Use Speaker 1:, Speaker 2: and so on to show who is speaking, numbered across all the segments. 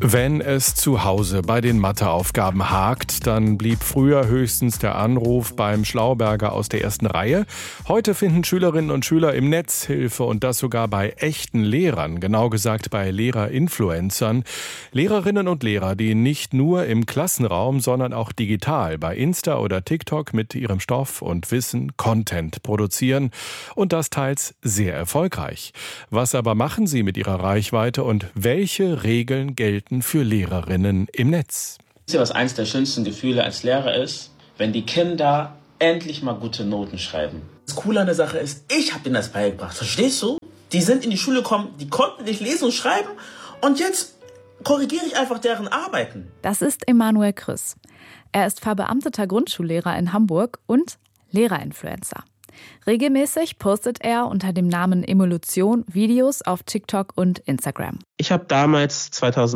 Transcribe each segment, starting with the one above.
Speaker 1: Wenn es zu Hause bei den Matheaufgaben hakt, dann blieb früher höchstens der Anruf beim Schlauberger aus der ersten Reihe. Heute finden Schülerinnen und Schüler im Netz Hilfe und das sogar bei echten Lehrern, genau gesagt bei Lehrerinfluencern. Lehrerinnen und Lehrer, die nicht nur im Klassenraum, sondern auch digital bei Insta oder TikTok mit ihrem Stoff und Wissen Content produzieren und das teils sehr erfolgreich. Was aber machen sie mit ihrer Reichweite und welche Regeln gelten für Lehrerinnen im Netz?
Speaker 2: Wisst ihr, was eines der schönsten Gefühle als Lehrer ist? Wenn die Kinder endlich mal gute Noten schreiben. Das Coole an der Sache ist, ich habe denen das beigebracht. Verstehst du? Die sind in die Schule gekommen, die konnten nicht lesen und schreiben und jetzt korrigiere ich einfach deren Arbeiten.
Speaker 3: Das ist Emanuel Krüss. Er ist verbeamteter Grundschullehrer in Hamburg und Lehrerinfluencer. Regelmäßig postet er unter dem Namen Evolution Videos auf TikTok und Instagram.
Speaker 4: Ich habe damals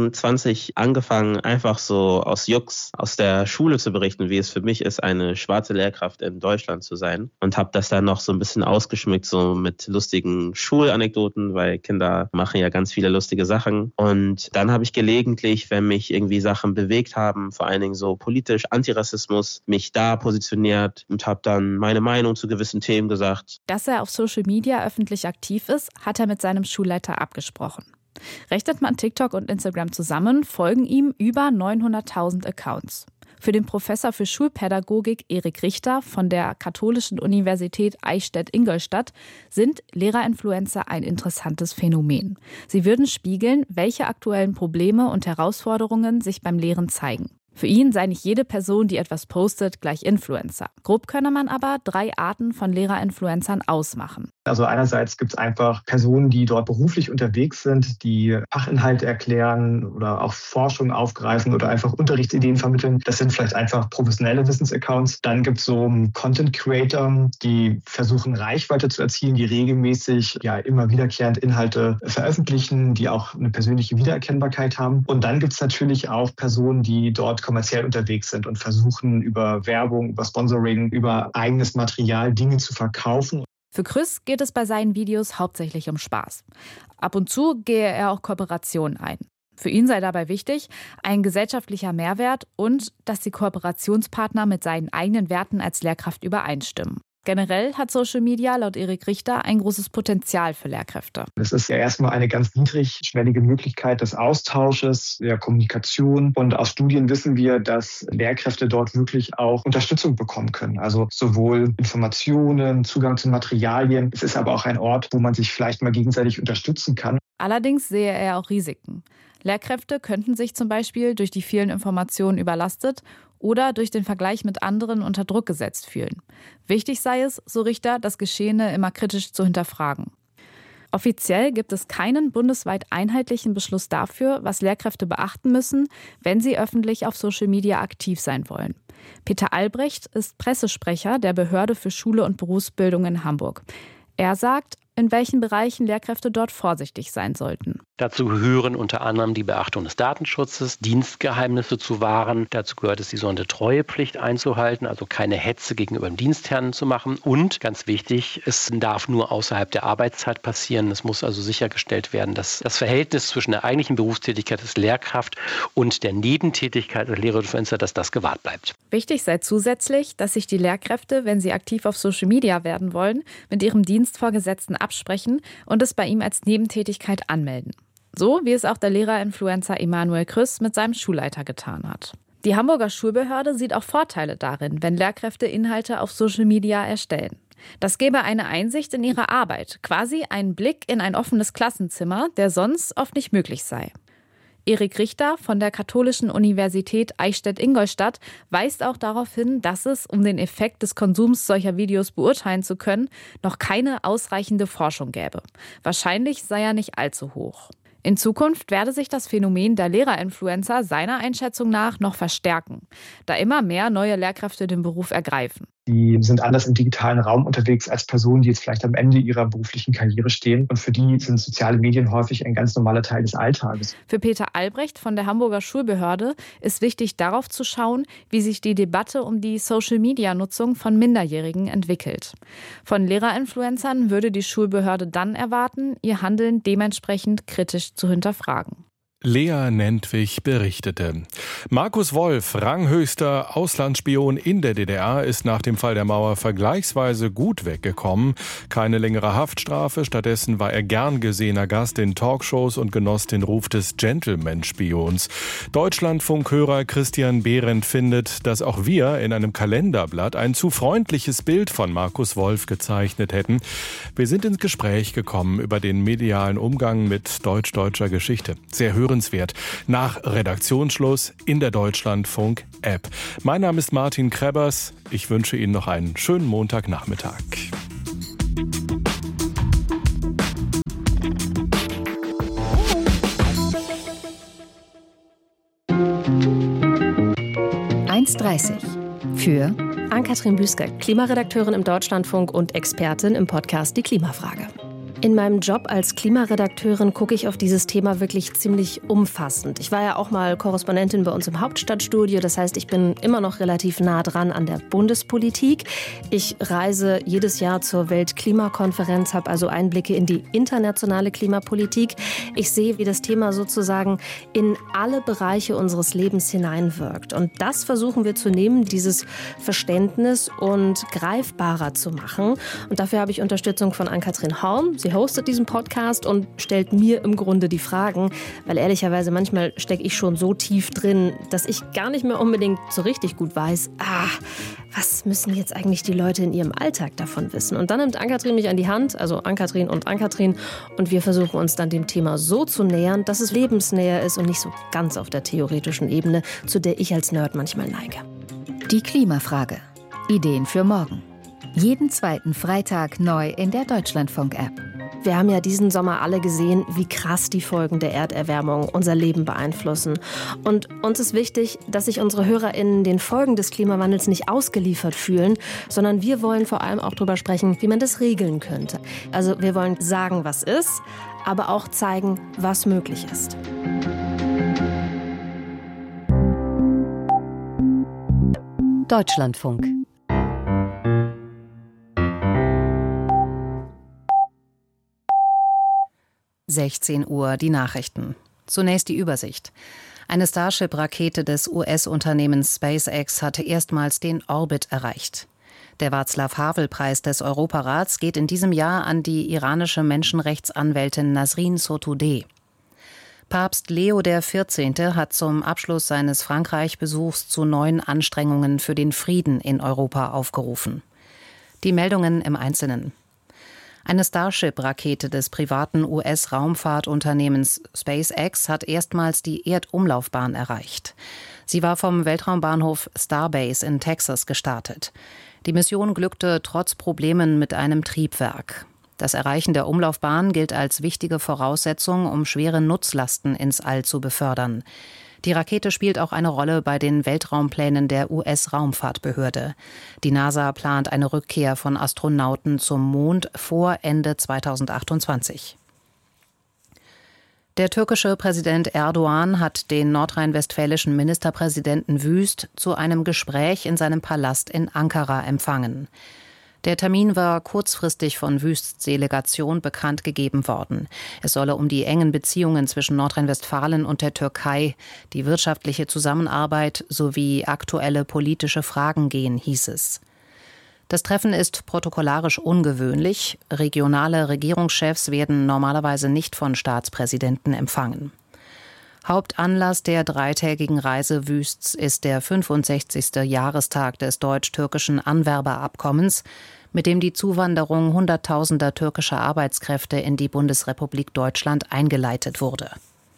Speaker 4: 2020 angefangen, einfach so aus Jux aus der Schule zu berichten, wie es für mich ist, eine schwarze Lehrkraft in Deutschland zu sein. Und habe das dann noch so ein bisschen ausgeschmückt, so mit lustigen Schulanekdoten, weil Kinder machen ja ganz viele lustige Sachen. Und dann habe ich gelegentlich, wenn mich irgendwie Sachen bewegt haben, vor allen Dingen so politisch, Antirassismus, mich da positioniert und habe dann meine Meinung zu gewissen Themen gesagt.
Speaker 3: Dass er auf Social Media öffentlich aktiv ist, hat er mit seinem Schulleiter abgesprochen. Rechnet man TikTok und Instagram zusammen, folgen ihm über 900.000 Accounts. Für den Professor für Schulpädagogik Erik Richter von der Katholischen Universität Eichstätt-Ingolstadt sind Lehrerinfluencer ein interessantes Phänomen. Sie würden spiegeln, welche aktuellen Probleme und Herausforderungen sich beim Lehren zeigen. Für ihn sei nicht jede Person, die etwas postet, gleich Influencer. Grob könne man aber 3 Arten von Lehrerinfluencern ausmachen.
Speaker 5: Also einerseits gibt es einfach Personen, die dort beruflich unterwegs sind, die Fachinhalte erklären oder auch Forschung aufgreifen oder einfach Unterrichtsideen vermitteln. Das sind vielleicht einfach professionelle Wissensaccounts. Dann gibt es so Content Creator, die versuchen Reichweite zu erzielen, die regelmäßig immer wiederkehrend Inhalte veröffentlichen, die auch eine persönliche Wiedererkennbarkeit haben. Und dann gibt es natürlich auch Personen, die dort kommerziell unterwegs sind und versuchen über Werbung, über Sponsoring, über eigenes Material Dinge zu verkaufen.
Speaker 3: Für Krüss geht es bei seinen Videos hauptsächlich um Spaß. Ab und zu gehe er auch Kooperationen ein. Für ihn sei dabei wichtig, ein gesellschaftlicher Mehrwert und dass die Kooperationspartner mit seinen eigenen Werten als Lehrkraft übereinstimmen. Generell hat Social Media laut Erik Richter ein großes Potenzial für Lehrkräfte.
Speaker 5: Es ist ja erstmal eine ganz niedrigschwellige Möglichkeit des Austausches, der Kommunikation. Und aus Studien wissen wir, dass Lehrkräfte dort wirklich auch Unterstützung bekommen können. Also sowohl Informationen, Zugang zu Materialien. Es ist aber auch ein Ort, wo man sich vielleicht mal gegenseitig unterstützen kann.
Speaker 3: Allerdings sehe er auch Risiken. Lehrkräfte könnten sich zum Beispiel durch die vielen Informationen überlastet oder durch den Vergleich mit anderen unter Druck gesetzt fühlen. Wichtig sei es, so Richter, das Geschehene immer kritisch zu hinterfragen. Offiziell gibt es keinen bundesweit einheitlichen Beschluss dafür, was Lehrkräfte beachten müssen, wenn sie öffentlich auf Social Media aktiv sein wollen. Peter Albrecht ist Pressesprecher der Behörde für Schule und Berufsbildung in Hamburg. Er sagt, in welchen Bereichen Lehrkräfte dort vorsichtig sein sollten.
Speaker 6: Dazu gehören unter anderem die Beachtung des Datenschutzes, Dienstgeheimnisse zu wahren. Dazu gehört es, die sogenannte Treuepflicht einzuhalten, also keine Hetze gegenüber dem Dienstherrn zu machen. Und ganz wichtig, es darf nur außerhalb der Arbeitszeit passieren. Es muss also sichergestellt werden, dass das Verhältnis zwischen der eigentlichen Berufstätigkeit des Lehrkraft und der Nebentätigkeit als Lehrerinfluencer, dass das gewahrt bleibt.
Speaker 3: Wichtig sei zusätzlich, dass sich die Lehrkräfte, wenn sie aktiv auf Social Media werden wollen, mit ihrem Dienstvorgesetzten absprechen und es bei ihm als Nebentätigkeit anmelden. So wie es auch der Lehrerinfluencer Emanuel Krüss mit seinem Schulleiter getan hat. Die Hamburger Schulbehörde sieht auch Vorteile darin, wenn Lehrkräfte Inhalte auf Social Media erstellen. Das gäbe eine Einsicht in ihre Arbeit, quasi einen Blick in ein offenes Klassenzimmer, der sonst oft nicht möglich sei. Erik Richter von der Katholischen Universität Eichstätt-Ingolstadt weist auch darauf hin, dass es, um den Effekt des Konsums solcher Videos beurteilen zu können, noch keine ausreichende Forschung gäbe. Wahrscheinlich sei er nicht allzu hoch. In Zukunft werde sich das Phänomen der Lehrerinfluencer seiner Einschätzung nach noch verstärken, da immer mehr neue Lehrkräfte den Beruf ergreifen.
Speaker 5: Die sind anders im digitalen Raum unterwegs als Personen, die jetzt vielleicht am Ende ihrer beruflichen Karriere stehen. Und für die sind soziale Medien häufig ein ganz normaler Teil des Alltages.
Speaker 3: Für Peter Albrecht von der Hamburger Schulbehörde ist wichtig, darauf zu schauen, wie sich die Debatte um die Social-Media-Nutzung von Minderjährigen entwickelt. Von Lehrerinfluencern würde die Schulbehörde dann erwarten, ihr Handeln dementsprechend kritisch zu hinterfragen.
Speaker 1: Lea Nentwich berichtete. Markus Wolf, ranghöchster Auslandsspion in der DDR, ist nach dem Fall der Mauer vergleichsweise gut weggekommen. Keine längere Haftstrafe, stattdessen war er gern gesehener Gast in Talkshows und genoss den Ruf des Gentleman-Spions. Deutschlandfunkhörer Christian Behrendt findet, dass auch wir in einem Kalenderblatt ein zu freundliches Bild von Markus Wolf gezeichnet hätten. Wir sind ins Gespräch gekommen über den medialen Umgang mit deutsch-deutscher Geschichte. Sehr hörenswert. Nach Redaktionsschluss in der Deutschlandfunk-App. Mein Name ist Martin Krebbers. Ich wünsche Ihnen noch einen schönen Montagnachmittag.
Speaker 7: Für Ann-Kathrin Büsker, Klimaredakteurin im Deutschlandfunk und Expertin im Podcast Die Klimafrage. In meinem Job als Klimaredakteurin gucke ich auf dieses Thema wirklich ziemlich umfassend. Ich war ja auch mal Korrespondentin bei uns im Hauptstadtstudio. Das heißt, ich bin immer noch relativ nah dran an der Bundespolitik. Ich reise jedes Jahr zur Weltklimakonferenz, habe also Einblicke in die internationale Klimapolitik. Ich sehe, wie das Thema sozusagen in alle Bereiche unseres Lebens hineinwirkt. Und das versuchen wir zu nehmen, dieses Verständnis und greifbarer zu machen. Und dafür habe ich Unterstützung von Ann-Kathrin Horn. Sie hostet diesen Podcast und stellt mir im Grunde die Fragen, weil ehrlicherweise manchmal stecke ich schon so tief drin, dass ich gar nicht mehr unbedingt so richtig gut weiß, was müssen jetzt eigentlich die Leute in ihrem Alltag davon wissen? Und dann nimmt Ann-Kathrin mich an die Hand, also Ann-Kathrin und Ann-Kathrin, und wir versuchen uns dann dem Thema so zu nähern, dass es lebensnäher ist und nicht so ganz auf der theoretischen Ebene, zu der ich als Nerd manchmal neige.
Speaker 8: Die Klimafrage. Ideen für morgen. Jeden zweiten Freitag neu in der Deutschlandfunk-App.
Speaker 7: Wir haben ja diesen Sommer alle gesehen, wie krass die Folgen der Erderwärmung unser Leben beeinflussen. Und uns ist wichtig, dass sich unsere HörerInnen den Folgen des Klimawandels nicht ausgeliefert fühlen, sondern wir wollen vor allem auch darüber sprechen, wie man das regeln könnte. Also wir wollen sagen, was ist, aber auch zeigen, was möglich ist.
Speaker 8: Deutschlandfunk.
Speaker 9: Uhr, die Nachrichten. Zunächst die Übersicht. Eine Starship-Rakete des US-Unternehmens SpaceX hatte erstmals den Orbit erreicht. Der Václav-Havel-Preis des Europarats geht in diesem Jahr an die iranische Menschenrechtsanwältin Nasrin Sotoudeh. Papst Leo XIV. Hat zum Abschluss seines Frankreich-Besuchs zu neuen Anstrengungen für den Frieden in Europa aufgerufen. Die Meldungen im Einzelnen. Eine Starship-Rakete des privaten US-Raumfahrtunternehmens SpaceX hat erstmals die Erdumlaufbahn erreicht. Sie war vom Weltraumbahnhof Starbase in Texas gestartet. Die Mission glückte trotz Problemen mit einem Triebwerk. Das Erreichen der Umlaufbahn gilt als wichtige Voraussetzung, um schwere Nutzlasten ins All zu befördern. Die Rakete spielt auch eine Rolle bei den Weltraumplänen der US-Raumfahrtbehörde. Die NASA plant eine Rückkehr von Astronauten zum Mond vor Ende 2028. Der türkische Präsident Erdoğan hat den nordrhein-westfälischen Ministerpräsidenten Wüst zu einem Gespräch in seinem Palast in Ankara empfangen. Der Termin war kurzfristig von Wüsts Delegation bekannt gegeben worden. Es solle um die engen Beziehungen zwischen Nordrhein-Westfalen und der Türkei, die wirtschaftliche Zusammenarbeit sowie aktuelle politische Fragen gehen, hieß es. Das Treffen ist protokollarisch ungewöhnlich. Regionale Regierungschefs werden normalerweise nicht von Staatspräsidenten empfangen. Hauptanlass der dreitägigen Reise Wüsts ist der 65. Jahrestag des deutsch-türkischen Anwerberabkommens, mit dem die Zuwanderung Hunderttausender türkischer Arbeitskräfte in die Bundesrepublik Deutschland eingeleitet wurde.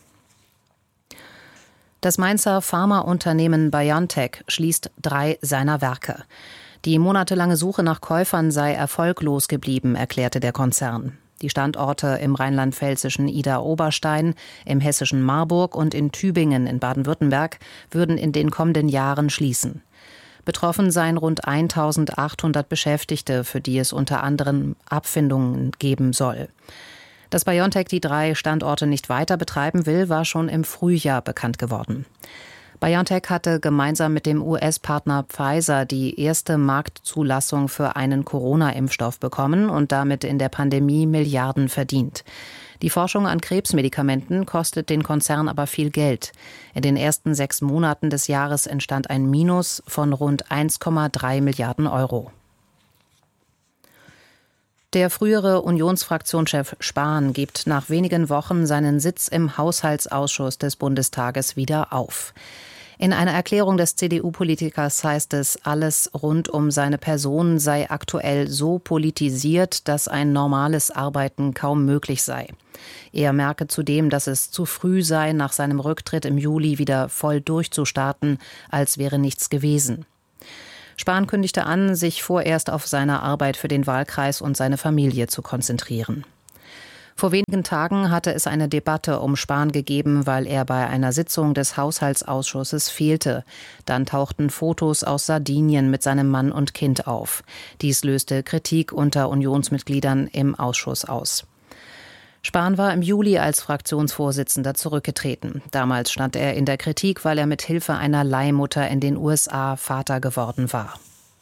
Speaker 9: Das Mainzer Pharmaunternehmen BioNTech schließt 3 seiner Werke. Die monatelange Suche nach Käufern sei erfolglos geblieben, erklärte der Konzern. Die Standorte im rheinland-pfälzischen Idar-Oberstein, im hessischen Marburg und in Tübingen in Baden-Württemberg würden in den kommenden Jahren schließen. Betroffen seien rund 1.800 Beschäftigte, für die es unter anderem Abfindungen geben soll. Dass BioNTech die 3 Standorte nicht weiter betreiben will, war schon im Frühjahr bekannt geworden. BioNTech hatte gemeinsam mit dem US-Partner Pfizer die erste Marktzulassung für einen Corona-Impfstoff bekommen und damit in der Pandemie Milliarden verdient. Die Forschung an Krebsmedikamenten kostet den Konzern aber viel Geld. In den ersten 6 Monaten des Jahres entstand ein Minus von rund 1,3 Milliarden Euro. Der frühere Unionsfraktionschef Spahn gibt nach wenigen Wochen seinen Sitz im Haushaltsausschuss des Bundestages wieder auf. In einer Erklärung des CDU-Politikers heißt es, alles rund um seine Person sei aktuell so politisiert, dass ein normales Arbeiten kaum möglich sei. Er merke zudem, dass es zu früh sei, nach seinem Rücktritt im Juli wieder voll durchzustarten, als wäre nichts gewesen. Spahn kündigte an, sich vorerst auf seine Arbeit für den Wahlkreis und seine Familie zu konzentrieren. Vor wenigen Tagen hatte es eine Debatte um Spahn gegeben, weil er bei einer Sitzung des Haushaltsausschusses fehlte. Dann tauchten Fotos aus Sardinien mit seinem Mann und Kind auf. Dies löste Kritik unter Unionsmitgliedern im Ausschuss aus. Spahn war im Juli als Fraktionsvorsitzender zurückgetreten. Damals stand er in der Kritik, weil er mit Hilfe einer Leihmutter in den USA Vater geworden war.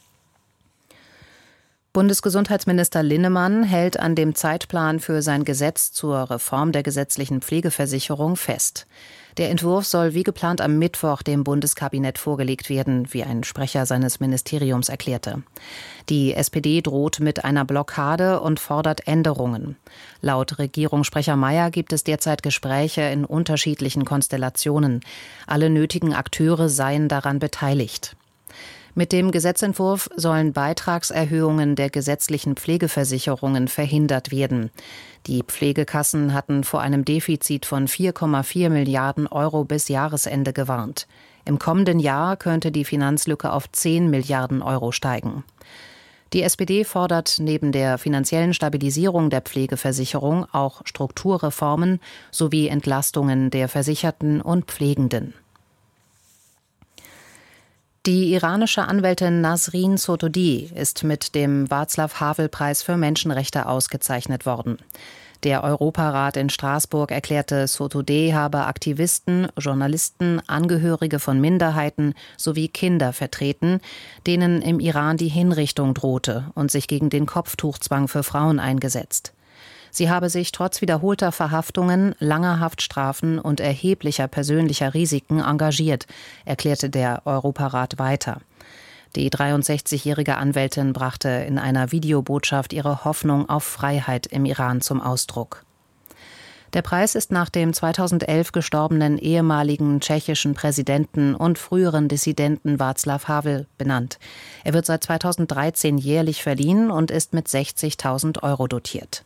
Speaker 9: Bundesgesundheitsminister Linnemann hält an dem Zeitplan für sein Gesetz zur Reform der gesetzlichen Pflegeversicherung fest. Der Entwurf soll wie geplant am Mittwoch dem Bundeskabinett vorgelegt werden, wie ein Sprecher seines Ministeriums erklärte. Die SPD droht mit einer Blockade und fordert Änderungen. Laut Regierungssprecher Mayer gibt es derzeit Gespräche in unterschiedlichen Konstellationen. Alle nötigen Akteure seien daran beteiligt. Mit dem Gesetzentwurf sollen Beitragserhöhungen der gesetzlichen Pflegeversicherungen verhindert werden. Die Pflegekassen hatten vor einem Defizit von 4,4 Milliarden Euro bis Jahresende gewarnt. Im kommenden Jahr könnte die Finanzlücke auf 10 Milliarden Euro steigen. Die SPD fordert neben der finanziellen Stabilisierung der Pflegeversicherung auch Strukturreformen sowie Entlastungen der Versicherten und Pflegenden. Die iranische Anwältin Nasrin Sotoudeh ist mit dem Václav-Havel-Preis für Menschenrechte ausgezeichnet worden. Der Europarat in Straßburg erklärte, Sotoudeh habe Aktivisten, Journalisten, Angehörige von Minderheiten sowie Kinder vertreten, denen im Iran die Hinrichtung drohte, und sich gegen den Kopftuchzwang für Frauen eingesetzt. Sie habe sich trotz wiederholter Verhaftungen, langer Haftstrafen und erheblicher persönlicher Risiken engagiert, erklärte der Europarat weiter. Die 63-jährige Anwältin brachte in einer Videobotschaft ihre Hoffnung auf Freiheit im Iran zum Ausdruck. Der Preis ist nach dem 2011 gestorbenen ehemaligen tschechischen Präsidenten und früheren Dissidenten Václav Havel benannt. Er wird seit 2013 jährlich verliehen und ist mit 60.000 Euro dotiert.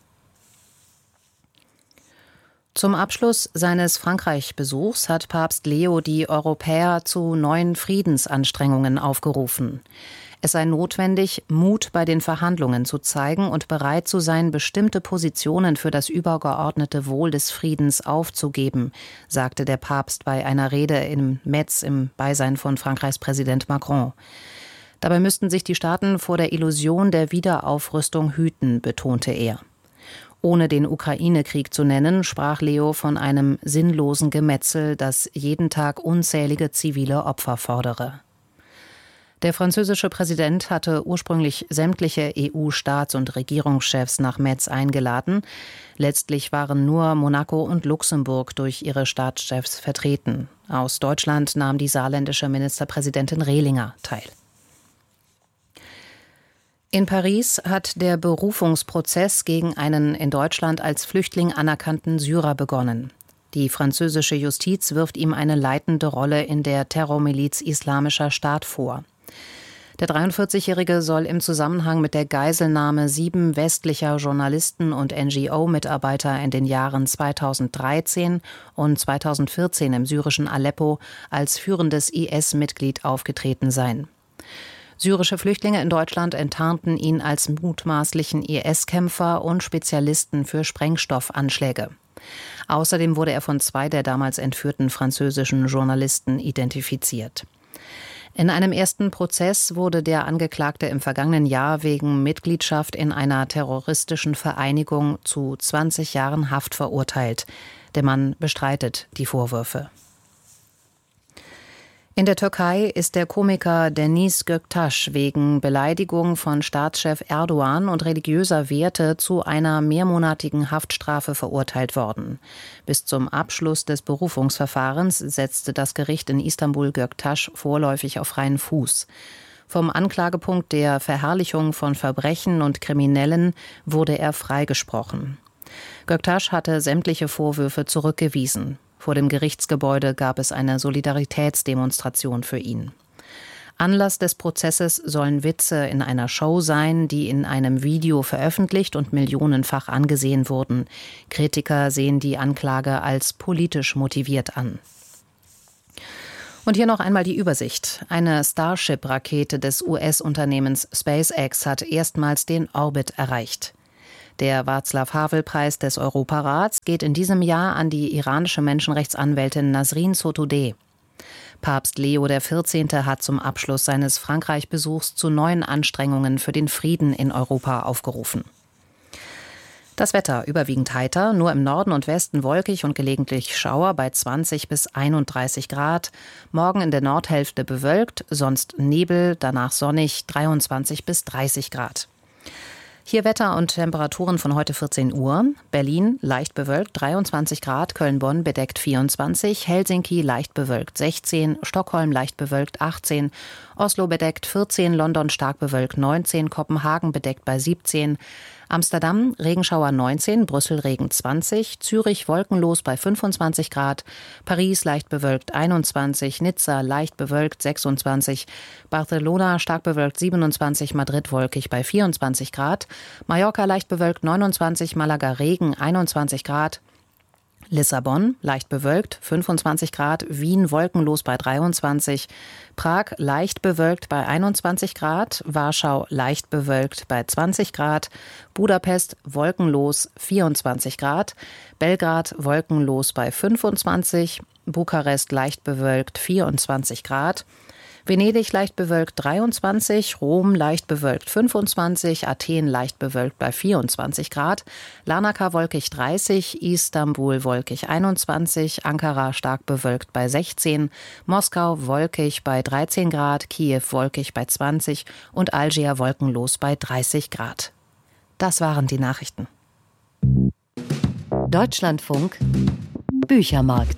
Speaker 9: Zum Abschluss seines Frankreich-Besuchs hat Papst Leo die Europäer zu neuen Friedensanstrengungen aufgerufen. Es sei notwendig, Mut bei den Verhandlungen zu zeigen und bereit zu sein, bestimmte Positionen für das übergeordnete Wohl des Friedens aufzugeben, sagte der Papst bei einer Rede in Metz im Beisein von Frankreichs Präsident Macron. Dabei müssten sich die Staaten vor der Illusion der Wiederaufrüstung hüten, betonte er. Ohne den Ukraine-Krieg zu nennen, sprach Leo von einem sinnlosen Gemetzel, das jeden Tag unzählige zivile Opfer fordere. Der französische Präsident hatte ursprünglich sämtliche EU-Staats- und Regierungschefs nach Metz eingeladen. Letztlich waren nur Monaco und Luxemburg durch ihre Staatschefs vertreten. Aus Deutschland nahm die saarländische Ministerpräsidentin Rehlinger teil. In Paris hat der Berufungsprozess gegen einen in Deutschland als Flüchtling anerkannten Syrer begonnen. Die französische Justiz wirft ihm eine leitende Rolle in der Terrormiliz Islamischer Staat vor. Der 43-Jährige soll im Zusammenhang mit der Geiselnahme 7 westlicher Journalisten und NGO-Mitarbeiter in den Jahren 2013 und 2014 im syrischen Aleppo als führendes IS-Mitglied aufgetreten sein. Syrische Flüchtlinge in Deutschland enttarnten ihn als mutmaßlichen IS-Kämpfer und Spezialisten für Sprengstoffanschläge. Außerdem wurde er von 2 der damals entführten französischen Journalisten identifiziert. In einem ersten Prozess wurde der Angeklagte im vergangenen Jahr wegen Mitgliedschaft in einer terroristischen Vereinigung zu 20 Jahren Haft verurteilt. Der Mann bestreitet die Vorwürfe. In der Türkei ist der Komiker Deniz Göktaş wegen Beleidigung von Staatschef Erdogan und religiöser Werte zu einer mehrmonatigen Haftstrafe verurteilt worden. Bis zum Abschluss des Berufungsverfahrens setzte das Gericht in Istanbul Göktaş vorläufig auf freien Fuß. Vom Anklagepunkt der Verherrlichung von Verbrechen und Kriminellen wurde er freigesprochen. Göktaş hatte sämtliche Vorwürfe zurückgewiesen. Vor dem Gerichtsgebäude gab es eine Solidaritätsdemonstration für ihn. Anlass des Prozesses sollen Witze in einer Show sein, die in einem Video veröffentlicht und millionenfach angesehen wurden. Kritiker sehen die Anklage als politisch motiviert an. Und hier noch einmal die Übersicht. Eine Starship-Rakete des US-Unternehmens SpaceX hat erstmals den Orbit erreicht. Der Václav-Havel-Preis des Europarats geht in diesem Jahr an die iranische Menschenrechtsanwältin Nasrin Sotoudeh. Papst Leo XIV. Hat zum Abschluss seines Frankreich-Besuchs zu neuen Anstrengungen für den Frieden in Europa aufgerufen. Das Wetter überwiegend heiter, nur im Norden und Westen wolkig und gelegentlich Schauer bei 20 bis 31 Grad. Morgen in der Nordhälfte bewölkt, sonst Nebel, danach sonnig 23 bis 30 Grad. Hier Wetter und Temperaturen von heute 14 Uhr. Berlin leicht bewölkt 23 Grad, Köln-Bonn bedeckt 24, Helsinki leicht bewölkt 16, Stockholm leicht bewölkt 18, Oslo bedeckt 14, London stark bewölkt 19, Kopenhagen bedeckt bei 17, Amsterdam Regenschauer 19, Brüssel Regen 20, Zürich wolkenlos bei 25 Grad, Paris leicht bewölkt 21, Nizza leicht bewölkt 26, Barcelona stark bewölkt 27, Madrid wolkig bei 24 Grad, Mallorca leicht bewölkt 29, Malaga Regen 21 Grad, Lissabon leicht bewölkt 25 Grad, Wien wolkenlos bei 23, Prag leicht bewölkt bei 21 Grad, Warschau leicht bewölkt bei 20 Grad, Budapest wolkenlos 24 Grad, Belgrad wolkenlos bei 25, Bukarest leicht bewölkt 24 Grad, Venedig leicht bewölkt 23, Rom leicht bewölkt 25, Athen leicht bewölkt bei 24 Grad, Larnaca wolkig 30, Istanbul wolkig 21, Ankara stark bewölkt bei 16, Moskau wolkig bei 13 Grad, Kiew wolkig bei 20 und Algier wolkenlos bei 30 Grad. Das waren die Nachrichten.
Speaker 8: Deutschlandfunk Büchermarkt.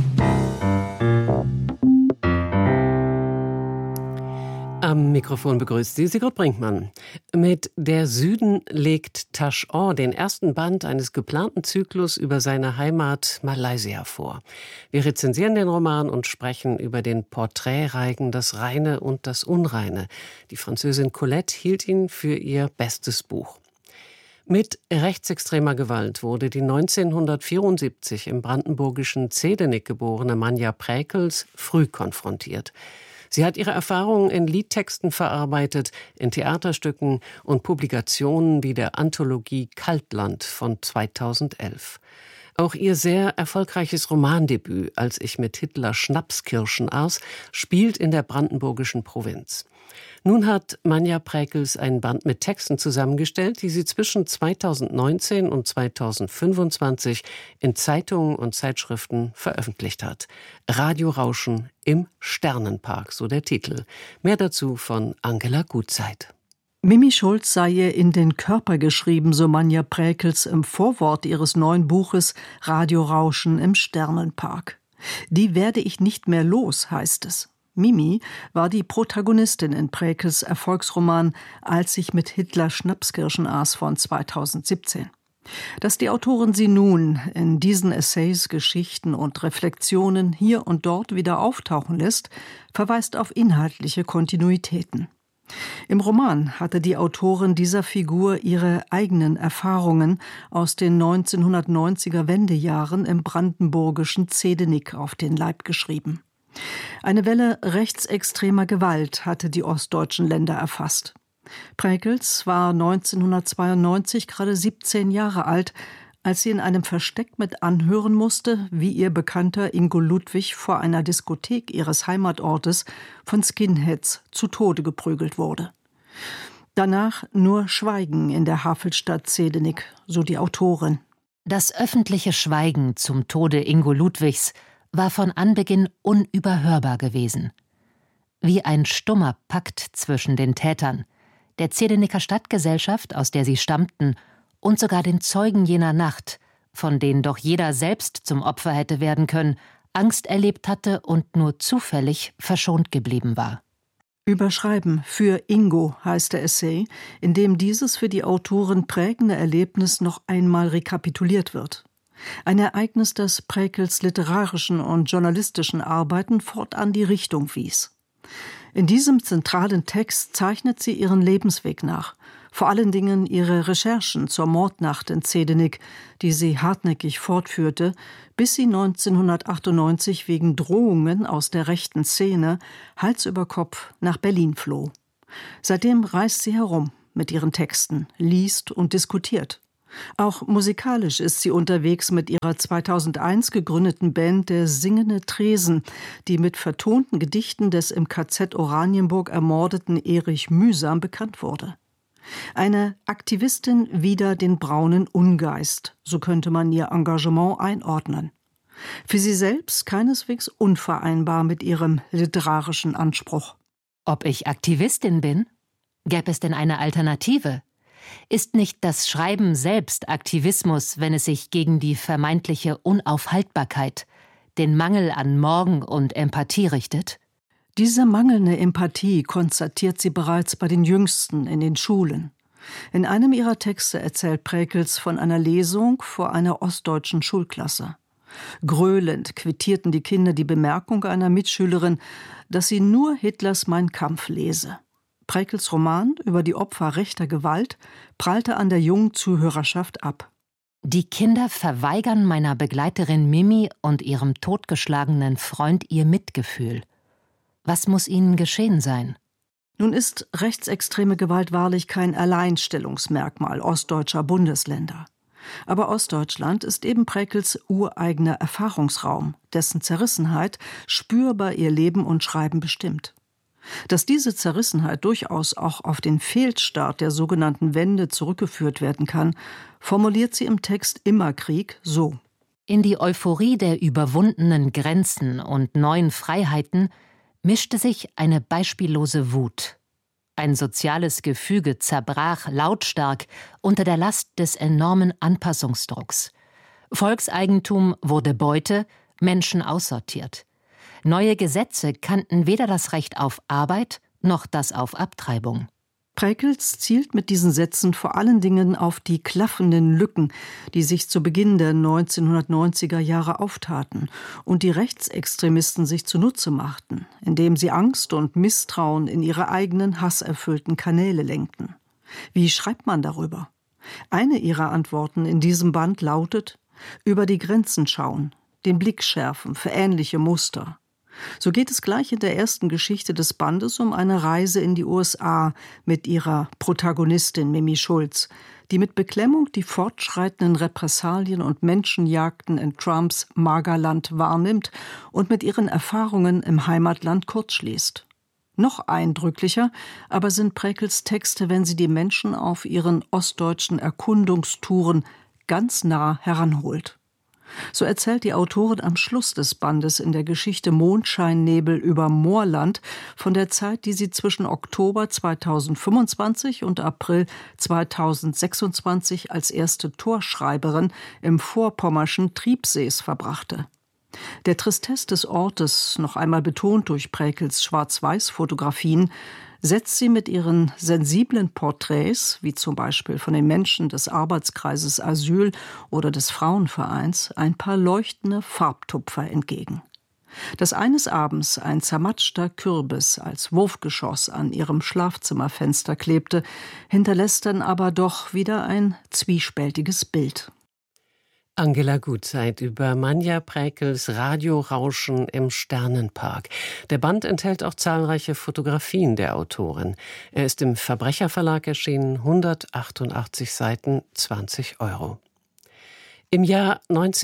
Speaker 10: Am Mikrofon begrüßt Sie Sigrid Brinkmann. Mit Der Süden legt Tash Oh den ersten Band eines geplanten Zyklus über seine Heimat Malaysia vor. Wir rezensieren den Roman und sprechen über den Porträtreigen Das Reine und das Unreine. Die Französin Colette hielt ihn für ihr bestes Buch. Mit rechtsextremer Gewalt wurde die 1974 im brandenburgischen Zehdenick geborene Manja Präkels früh konfrontiert. Sie hat ihre Erfahrungen in Liedtexten verarbeitet, in Theaterstücken und Publikationen wie der Anthologie Kaltland von 2011. Auch ihr sehr erfolgreiches Romandebüt, Als ich mit Hitler Schnapskirschen aß, spielt in der brandenburgischen Provinz. Nun hat Manja Präkels einen Band mit Texten zusammengestellt, die sie zwischen 2019 und 2025 in Zeitungen und Zeitschriften veröffentlicht hat. Radiorauschen im Sternenpark, so der Titel. Mehr dazu von Angela Gutzeit.
Speaker 11: Mimi Schulz sei ihr in den Körper geschrieben, so Manja Präkels im Vorwort ihres neuen Buches Radiorauschen im Sternenpark. Die werde ich nicht mehr los, heißt es. Mimi war die Protagonistin in Präkels Erfolgsroman Als ich mit Hitler Schnapskirschen aß von 2017. Dass die Autorin sie nun in diesen Essays, Geschichten und Reflexionen hier und dort wieder auftauchen lässt, verweist auf inhaltliche Kontinuitäten. Im Roman hatte die Autorin dieser Figur ihre eigenen Erfahrungen aus den 1990er Wendejahren im brandenburgischen Zehdenick auf den Leib geschrieben. Eine Welle rechtsextremer Gewalt hatte die ostdeutschen Länder erfasst. Präkels war 1992 gerade 17 Jahre alt, als sie in einem Versteck mit anhören musste, wie ihr Bekannter Ingo Ludwig vor einer Diskothek ihres Heimatortes von Skinheads zu Tode geprügelt wurde. Danach nur Schweigen in der Havelstadt Zehdenick, so die Autorin.
Speaker 8: Das öffentliche Schweigen zum Tode Ingo Ludwigs war von Anbeginn unüberhörbar gewesen.
Speaker 12: wie ein stummer Pakt zwischen den Tätern, der Zedenicker Stadtgesellschaft, aus der sie stammten, und sogar den Zeugen jener Nacht, von denen doch jeder selbst zum Opfer hätte werden können, Angst erlebt hatte und nur zufällig verschont geblieben war.
Speaker 11: Überschreiben für Ingo heißt der Essay, in dem dieses für die Autorin prägende Erlebnis noch einmal rekapituliert wird. Ein Ereignis, das Präkels literarischen und journalistischen Arbeiten fortan die Richtung wies. In diesem zentralen Text zeichnet sie ihren Lebensweg nach, vor allen Dingen ihre Recherchen zur Mordnacht in Zedenik, die sie hartnäckig fortführte, bis sie 1998 wegen Drohungen aus der rechten Szene Hals über Kopf nach Berlin floh. Seitdem reist sie herum mit ihren Texten, liest und diskutiert. Auch musikalisch ist sie unterwegs mit ihrer 2001 gegründeten Band Der Singende Tresen, die mit vertonten Gedichten des im KZ Oranienburg ermordeten Erich Mühsam bekannt wurde. Eine Aktivistin wider den braunen Ungeist, so könnte man ihr Engagement einordnen. Für sie selbst keineswegs unvereinbar mit ihrem literarischen Anspruch.
Speaker 12: Ob ich Aktivistin bin? Gäbe es denn eine Alternative? Ist nicht das Schreiben selbst Aktivismus, wenn es sich gegen die vermeintliche Unaufhaltbarkeit, den Mangel an Morgen und Empathie richtet?
Speaker 11: Diese mangelnde Empathie konstatiert sie bereits bei den Jüngsten in den Schulen. In einem ihrer Texte erzählt Präkels von einer Lesung vor einer ostdeutschen Schulklasse. Gröhlend quittierten die Kinder die Bemerkung einer Mitschülerin, dass sie nur Hitlers Mein Kampf lese. Präkels Roman über die Opfer rechter Gewalt prallte an der jungen Zuhörerschaft ab.
Speaker 12: Die Kinder verweigern meiner Begleiterin Mimi und ihrem totgeschlagenen Freund ihr Mitgefühl. Was muss ihnen geschehen sein?
Speaker 11: Nun ist rechtsextreme Gewalt wahrlich kein Alleinstellungsmerkmal ostdeutscher Bundesländer. Aber Ostdeutschland ist eben Präkels ureigener Erfahrungsraum, dessen Zerrissenheit spürbar ihr Leben und Schreiben bestimmt. Dass diese Zerrissenheit durchaus auch auf den Fehlstart der sogenannten Wende zurückgeführt werden kann, formuliert sie im Text Immerkrieg so.
Speaker 12: In die Euphorie der überwundenen Grenzen und neuen Freiheiten mischte sich eine beispiellose Wut. Ein soziales Gefüge zerbrach lautstark unter der Last des enormen Anpassungsdrucks. Volkseigentum wurde Beute, Menschen aussortiert. Neue Gesetze kannten weder das Recht auf Arbeit noch das auf Abtreibung.
Speaker 11: Präkels zielt mit diesen Sätzen vor allen Dingen auf die klaffenden Lücken, die sich zu Beginn der 1990er Jahre auftaten und die Rechtsextremisten sich zunutze machten, indem sie Angst und Misstrauen in ihre eigenen hasserfüllten Kanäle lenkten. Wie schreibt man darüber? Eine ihrer Antworten in diesem Band lautet: über die Grenzen schauen, den Blick schärfen für ähnliche Muster. So geht es gleich in der ersten Geschichte des Bandes um eine Reise in die USA mit ihrer Protagonistin Mimi Schulz, die mit Beklemmung die fortschreitenden Repressalien und Menschenjagden in Trumps Magerland wahrnimmt und mit ihren Erfahrungen im Heimatland kurzschließt. Noch eindrücklicher aber sind Präkels Texte, wenn sie die Menschen auf ihren ostdeutschen Erkundungstouren ganz nah heranholt. So erzählt die Autorin am Schluss des Bandes in der Geschichte Mondscheinnebel über Moorland von der Zeit, die sie zwischen Oktober 2025 und April 2026 als erste Torschreiberin im vorpommerschen Triebsees verbrachte. Der Tristesse des Ortes, noch einmal betont durch Präkels Schwarz-Weiß-Fotografien, setzt sie mit ihren sensiblen Porträts, wie zum Beispiel von den Menschen des Arbeitskreises Asyl oder des Frauenvereins, ein paar leuchtende Farbtupfer entgegen. Dass eines Abends ein zermatschter Kürbis als Wurfgeschoss an ihrem Schlafzimmerfenster klebte, hinterlässt dann aber doch wieder ein zwiespältiges Bild.
Speaker 10: Angela Gutzeit über Manja Präkels Radiorauschen im Sternenpark. Der Band enthält auch zahlreiche Fotografien der Autorin. Er ist im Verbrecherverlag erschienen, 188 Seiten, 20 €. Im Jahr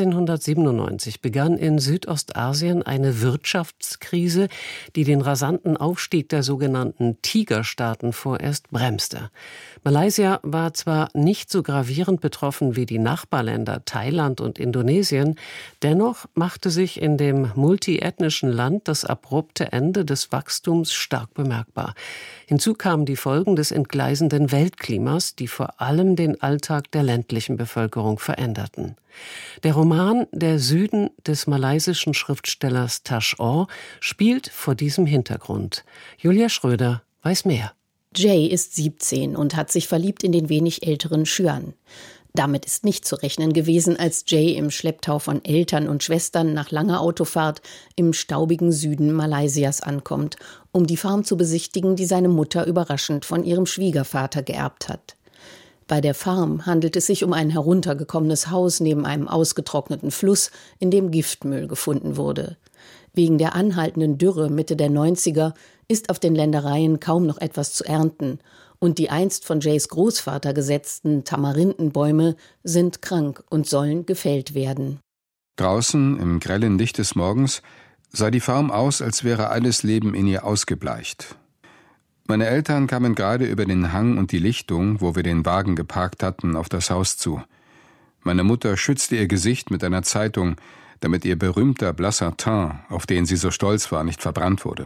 Speaker 10: 1997 begann in Südostasien eine Wirtschaftskrise, die den rasanten Aufstieg der sogenannten Tigerstaaten vorerst bremste. Malaysia war zwar nicht so gravierend betroffen wie die Nachbarländer Thailand und Indonesien, dennoch machte sich in dem multiethnischen Land das abrupte Ende des Wachstums stark bemerkbar. Hinzu kamen die Folgen des entgleisenden Weltklimas, die vor allem den Alltag der ländlichen Bevölkerung veränderten. Der Roman Der Süden des malaysischen Schriftstellers Tash Aw spielt vor diesem Hintergrund. Julia Schröder weiß mehr.
Speaker 13: Jay ist 17 und hat sich verliebt in den wenig älteren Xuan. Damit ist nicht zu rechnen gewesen, als Jay im Schlepptau von Eltern und Schwestern nach langer Autofahrt im staubigen Süden Malaysias ankommt, um die Farm zu besichtigen, die seine Mutter überraschend von ihrem Schwiegervater geerbt hat. Bei der Farm handelt es sich um ein heruntergekommenes Haus neben einem ausgetrockneten Fluss, in dem Giftmüll gefunden wurde. Wegen der anhaltenden Dürre Mitte der 90er ist auf den Ländereien kaum noch etwas zu ernten und die einst von Jays Großvater gesetzten Tamarindenbäume sind krank und sollen gefällt werden.
Speaker 14: Draußen, im grellen Licht des Morgens, sah die Farm aus, als wäre alles Leben in ihr ausgebleicht. Meine Eltern kamen gerade über den Hang und die Lichtung, wo wir den Wagen geparkt hatten, auf das Haus zu. Meine Mutter schützte ihr Gesicht mit einer Zeitung, damit ihr berühmter blasser Teint, auf den sie so stolz war, nicht verbrannt wurde.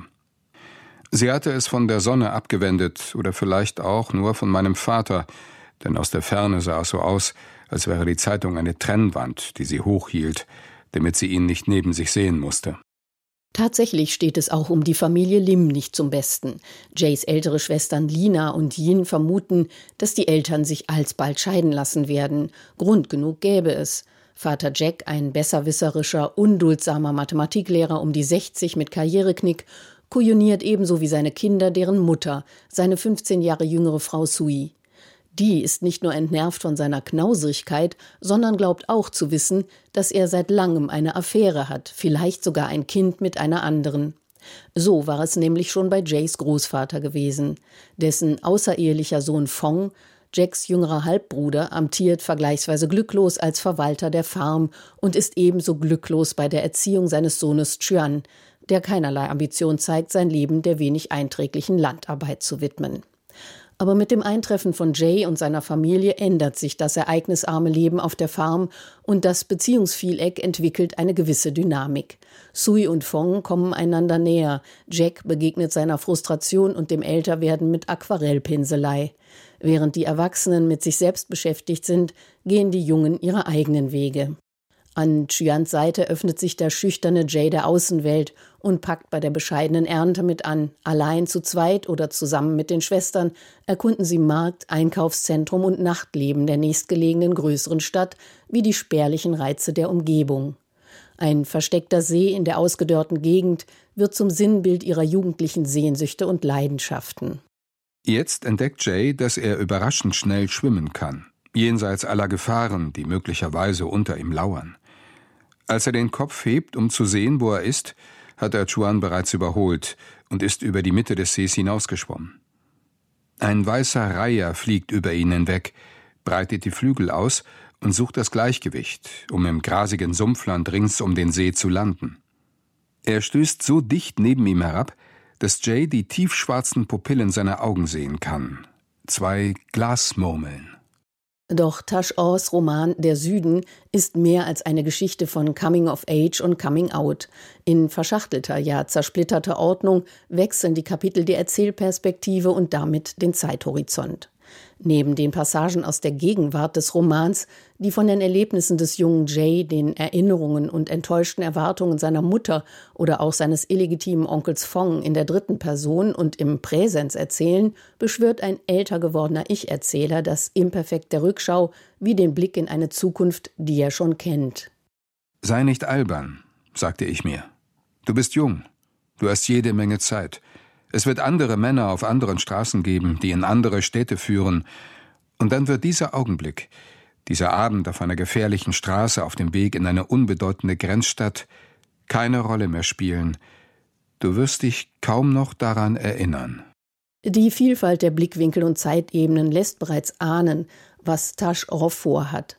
Speaker 14: Sie hatte es von der Sonne abgewendet oder vielleicht auch nur von meinem Vater, denn aus der Ferne sah es so aus, als wäre die Zeitung eine Trennwand, die sie hochhielt, damit sie ihn nicht neben sich sehen musste.
Speaker 13: Tatsächlich steht es auch um die Familie Lim nicht zum Besten. Jays ältere Schwestern Lina und Yin vermuten, dass die Eltern sich alsbald scheiden lassen werden. Grund genug gäbe es. Vater Jack, ein besserwisserischer, unduldsamer Mathematiklehrer um die 60 mit Karriereknick, kujoniert ebenso wie seine Kinder deren Mutter, seine 15 Jahre jüngere Frau Sui. Die ist nicht nur entnervt von seiner Knauserigkeit, sondern glaubt auch zu wissen, dass er seit langem eine Affäre hat, vielleicht sogar ein Kind mit einer anderen. So war es nämlich schon bei Jays Großvater gewesen. Dessen außerehelicher Sohn Fong, Jacks jüngerer Halbbruder, amtiert vergleichsweise glücklos als Verwalter der Farm und ist ebenso glücklos bei der Erziehung seines Sohnes Chuan, der keinerlei Ambition zeigt, sein Leben der wenig einträglichen Landarbeit zu widmen. Aber mit dem Eintreffen von Jay und seiner Familie ändert sich das ereignisarme Leben auf der Farm und das Beziehungsvieleck entwickelt eine gewisse Dynamik. Sui und Fong kommen einander näher. Jack begegnet seiner Frustration und dem Älterwerden mit Aquarellpinselei. Während die Erwachsenen mit sich selbst beschäftigt sind, gehen die Jungen ihre eigenen Wege. An Chuans Seite öffnet sich der schüchterne Jay der Außenwelt und packt bei der bescheidenen Ernte mit an. Allein, zu zweit oder zusammen mit den Schwestern erkunden sie Markt, Einkaufszentrum und Nachtleben der nächstgelegenen größeren Stadt wie die spärlichen Reize der Umgebung. Ein versteckter See in der ausgedörrten Gegend wird zum Sinnbild ihrer jugendlichen Sehnsüchte und Leidenschaften.
Speaker 14: Jetzt entdeckt Jay, dass er überraschend schnell schwimmen kann, jenseits aller Gefahren, die möglicherweise unter ihm lauern. Als er den Kopf hebt, um zu sehen, wo er ist, hat er Chuan bereits überholt und ist über die Mitte des Sees hinausgeschwommen. Ein weißer Reiher fliegt über ihn hinweg, breitet die Flügel aus und sucht das Gleichgewicht, um im grasigen Sumpfland rings um den See zu landen. Er stößt so dicht neben ihm herab, dass Jay die tiefschwarzen Pupillen seiner Augen sehen kann. 2 Glasmurmeln.
Speaker 13: Doch Tash Aws Roman Der Süden ist mehr als eine Geschichte von Coming of Age und Coming Out. In verschachtelter, ja zersplitterter Ordnung wechseln die Kapitel die Erzählperspektive und damit den Zeithorizont. Neben den Passagen aus der Gegenwart des Romans, die von den Erlebnissen des jungen Jay, den Erinnerungen und enttäuschten Erwartungen seiner Mutter oder auch seines illegitimen Onkels Fong in der dritten Person und im Präsens erzählen, beschwört ein älter gewordener Ich-Erzähler das Imperfekt der Rückschau wie den Blick in eine Zukunft, die er schon kennt.
Speaker 14: Sei nicht albern, sagte ich mir. Du bist jung, du hast jede Menge Zeit. Es wird andere Männer auf anderen Straßen geben, die in andere Städte führen. Und dann wird dieser Augenblick, dieser Abend auf einer gefährlichen Straße auf dem Weg in eine unbedeutende Grenzstadt, keine Rolle mehr spielen. Du wirst dich kaum noch daran erinnern.
Speaker 13: Die Vielfalt der Blickwinkel und Zeitebenen lässt bereits ahnen, was Tash Aw vorhat.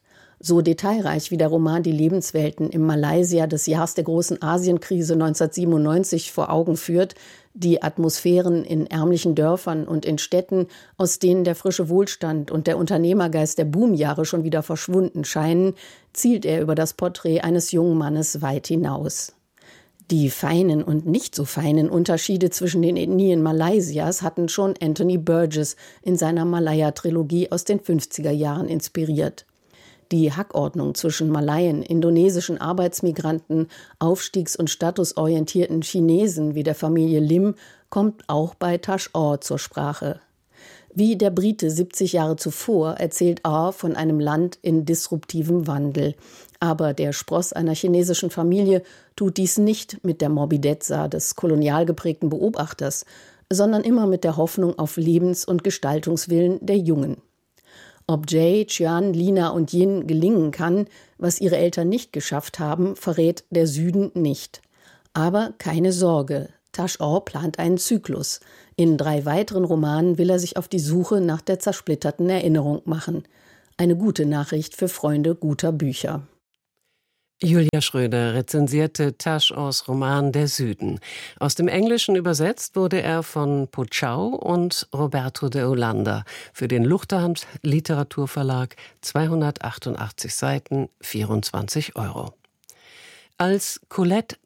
Speaker 13: So detailreich wie der Roman die Lebenswelten im Malaysia des Jahres der großen Asienkrise 1997 vor Augen führt, die Atmosphären in ärmlichen Dörfern und in Städten, aus denen der frische Wohlstand und der Unternehmergeist der Boomjahre schon wieder verschwunden scheinen, zielt er über das Porträt eines jungen Mannes weit hinaus. Die feinen und nicht so feinen Unterschiede zwischen den Ethnien Malaysias hatten schon Anthony Burgess in seiner Malaya-Trilogie aus den 50er Jahren inspiriert. Die Hackordnung zwischen Malaien, indonesischen Arbeitsmigranten, aufstiegs- und statusorientierten Chinesen wie der Familie Lim kommt auch bei Tash Aw zur Sprache. Wie der Brite 70 Jahre zuvor erzählt Aw von einem Land in disruptivem Wandel. Aber der Spross einer chinesischen Familie tut dies nicht mit der Morbidezza des kolonial geprägten Beobachters, sondern immer mit der Hoffnung auf Lebens- und Gestaltungswillen der Jungen. Ob Jay, Chian, Lina und Yin gelingen kann, was ihre Eltern nicht geschafft haben, verrät der Süden nicht. Aber keine Sorge, Tash Aw plant einen Zyklus. In 3 weiteren Romanen will er sich auf die Suche nach der zersplitterten Erinnerung machen. Eine gute Nachricht für Freunde guter Bücher.
Speaker 10: Julia Schröder rezensierte Tash Aws Roman Der Süden. Aus dem Englischen übersetzt wurde er von Po Chau und Roberto de Holanda für den Luchterhand Literaturverlag, 288 Seiten, 24 €. Als Colette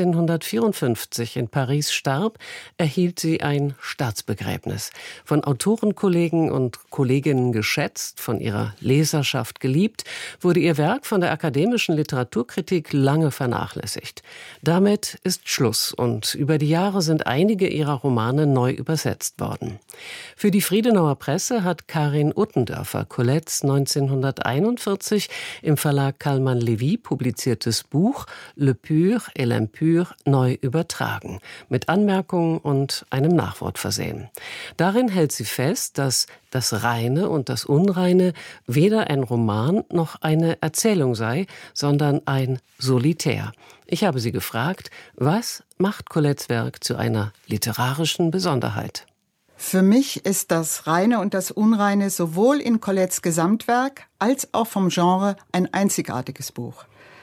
Speaker 10: 1954 in Paris starb, erhielt sie ein Staatsbegräbnis. Von Autorenkollegen und Kolleginnen geschätzt, von ihrer Leserschaft geliebt, wurde ihr Werk von der akademischen Literaturkritik lange vernachlässigt. Damit ist Schluss und über die Jahre sind einige ihrer Romane neu übersetzt worden. Für die Friedenauer Presse hat Karin Uttendörfer Colettes 1941 im Verlag Kallmann-Levy publiziertes Buch Le Pur et l'Impur neu übertragen, mit Anmerkungen und einem Nachwort versehen. Darin hält sie fest, dass das Reine und das Unreine weder ein Roman noch eine Erzählung sei, sondern ein Solitär. Ich habe sie gefragt, was macht Colettes Werk zu einer literarischen Besonderheit?
Speaker 15: Für mich ist das Reine und das Unreine sowohl in Colettes Gesamtwerk als auch vom Genre ein einzigartiges Buch.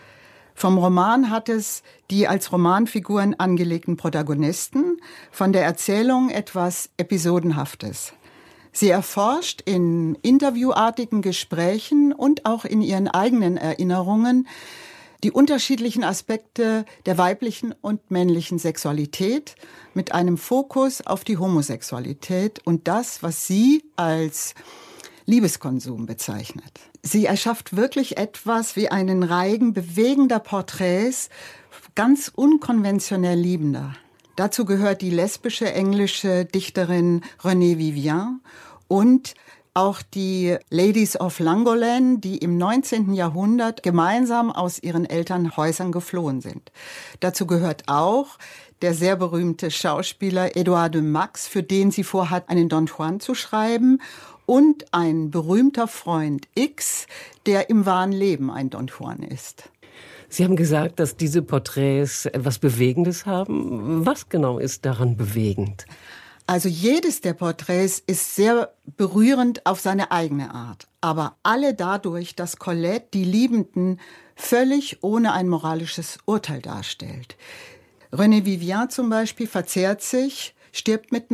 Speaker 15: Vom Roman hat es die als Romanfiguren angelegten Protagonisten, von der Erzählung etwas Episodenhaftes. Sie erforscht in interviewartigen Gesprächen und auch in ihren eigenen Erinnerungen die unterschiedlichen Aspekte der weiblichen und männlichen Sexualität mit einem Fokus auf die Homosexualität und das, was sie als Liebeskonsum bezeichnet. Sie erschafft wirklich etwas wie einen Reigen bewegender Porträts ganz unkonventionell Liebender. Dazu gehört die lesbische englische Dichterin Renée Vivien und auch die Ladies of Langolan, die im 19. Jahrhundert gemeinsam aus ihren Elternhäusern geflohen sind. Dazu gehört auch der sehr berühmte Schauspieler Edouard de Max, für den sie vorhat, einen Don Juan zu schreiben, und ein berühmter Freund X, der im wahren Leben ein Don Juan ist.
Speaker 10: Sie haben gesagt, dass diese Porträts etwas Bewegendes haben. Was genau ist daran bewegend?
Speaker 15: Also jedes der Porträts ist sehr berührend auf seine eigene Art, aber alle dadurch, dass Colette die Liebenden völlig ohne ein moralisches Urteil darstellt. Renée Vivien zum Beispiel verzehrt sich, stirbt mit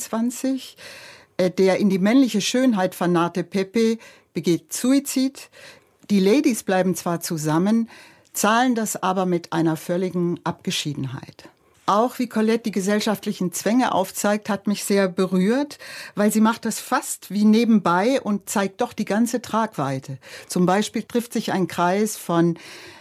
Speaker 15: 29. Der in die männliche Schönheit vernarrte Pepe begeht Suizid. Die Ladies bleiben zwar zusammen, zahlen das aber mit einer völligen Abgeschiedenheit. Auch wie Colette die gesellschaftlichen Zwänge aufzeigt, hat mich sehr berührt, weil sie macht das fast wie nebenbei und zeigt doch die ganze Tragweite. Zum Beispiel trifft sich ein Kreis von